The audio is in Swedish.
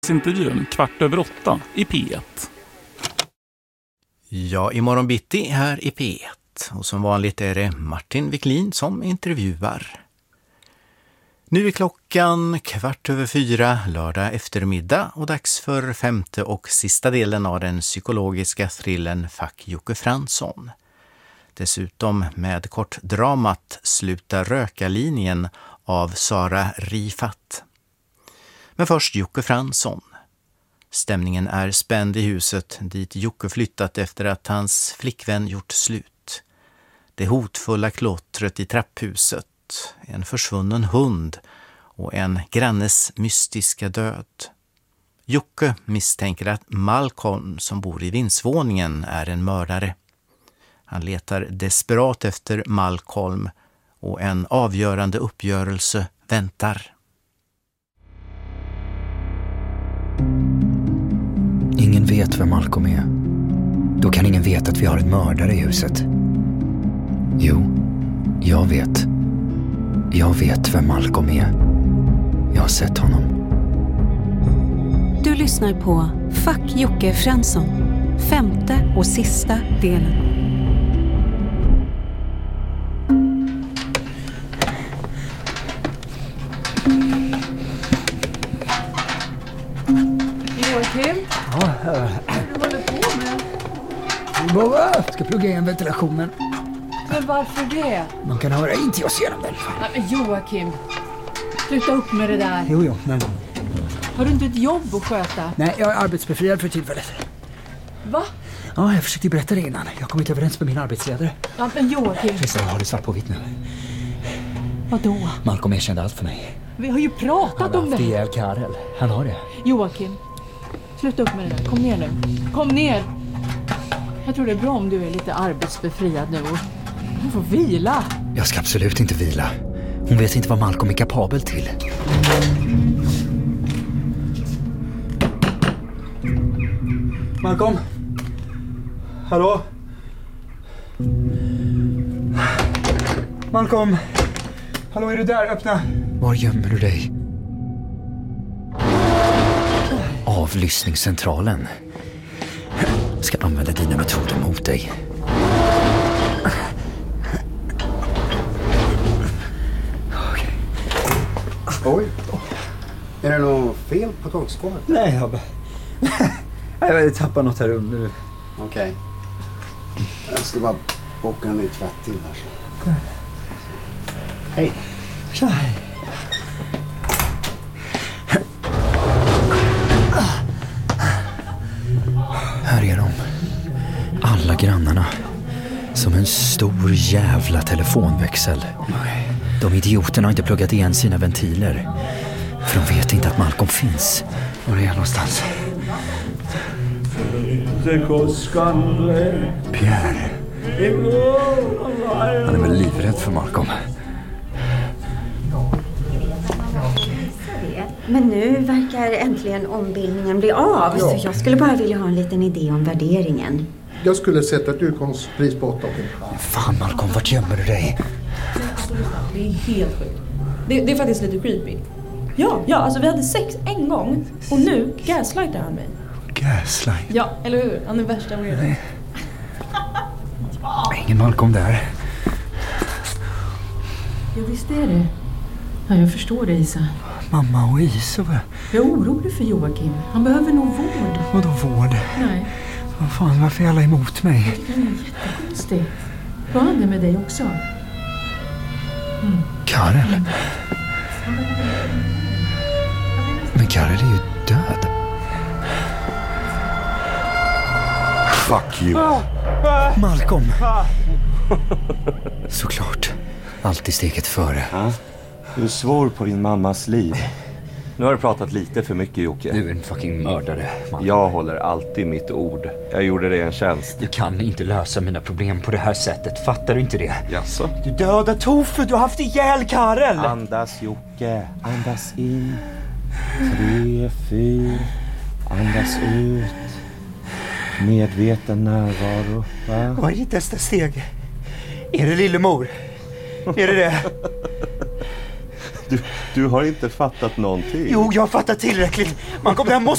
Intervjun 7:15 i P1. Ja, imorgon bitti här i P1. Och som vanligt är det Martin Wiklin som intervjuar. Nu är klockan 4:15 lördag eftermiddag och dags för femte och sista delen av den psykologiska thrillen Fuck Jocke Fransson. Dessutom med kortdramat Sluta röka-linjen av Sara Rifat. Men först Jocke Fransson. Stämningen är spänd i huset dit Jocke flyttat efter att hans flickvän gjort slut. Det hotfulla klottret i trapphuset, en försvunnen hund och en grannes mystiska död. Jocke misstänker att Malcolm som bor i vindsvåningen är en mördare. Han letar desperat efter Malcolm och en avgörande uppgörelse väntar. Ingen vet vem Malcolm är. Då kan ingen veta att vi har en mördare i huset. Jo, jag vet. Jag vet vem Malcolm är. Jag har sett honom. Du lyssnar på Fuck Jocke Fransson. Femte och sista delen. Joakim? Ja, Vad håller du på med? jag ska plugga igen ventilationen. Men varför det? Man kan höra in till oss genom den. Nej, men Joakim, sluta upp med det där. Jo, men... Har du inte ett jobb att sköta? Nej, jag är arbetsbefriad för tillfället. Va? Ja, jag försökte berätta det innan. Jag kom inte överens med min arbetsledare. Ja, men Joakim. Jag har det svart på vitt nu. Vadå? Malcolm erkände allt för mig. Vi har ju pratat om Han har det. ihjäl Karel. Han har det. Joakim, sluta upp med det där. Kom ner nu. Kom ner. Jag tror det är bra om du är lite arbetsbefriad nu och du får vila. Jag ska absolut inte vila. Hon vet inte vad Malcolm är kapabel till. Malcolm? Hallå? Malcolm? Hallå, är du där? Öppna. Var gömmer du dig? Avlyssningscentralen. Jag ska använda dina metoder mot dig. Oj. Är det något fel på tågskåret? Nej, jag tappar något här nu. Okej. Jag ska bara boka en ny tvätt till här. Så. Hej. Tja. Här är de. Alla grannarna. Som en stor jävla telefonväxel. De idioterna har inte pluggat igen sina ventiler. För de vet inte att Malcolm finns. Var är jag någonstans? Pierre. Han är väl livrädd för Malcolm. Men nu verkar äntligen ombildningen bli av. Så jag skulle bara vilja ha en liten idé om värderingen. Jag skulle sätta ett utgångspris på 8. Fan Malcolm, vart gömmer du dig? Det är helt sjukt. Det är faktiskt lite creepy. Ja, alltså vi hade sex en gång och nu gaslightar han mig. Gaslight? Ja, eller hur? Han är värsta weirdo. Ingen Malcolm där. Ja, visst är det. Ja, jag förstår det, Isa. Mamma och Isa, Jag är orolig för Joakim. Han behöver nog vård. vadå vård? Nej, Vad fan, varför är alla emot mig? jag tycker han är jättekonstig. Var han det med dig också? Karel? Men Karel är ju död. Fuck you. Malcolm. Såklart. Alltid steget före. Ja. Du svor på din mammas liv. Nu har du pratat lite för mycket, Jocke. Du är en fucking mördare, Malcolm. Jag håller alltid mitt ord. Jag gjorde dig en tjänst. Du kan inte lösa mina problem på det här sättet. Fattar du inte det? Jaså? Du dödar Tofu. Du har haft ihjäl Karel. Andas, Jocke. Andas in. 3, 4. Andas ut. Medveten närvaro. Va? Vad är ditt nästa steg? Är det lillemor? Är det? Du har inte fattat någonting. Jo, jag har fattat tillräckligt. Man kommer, det här måste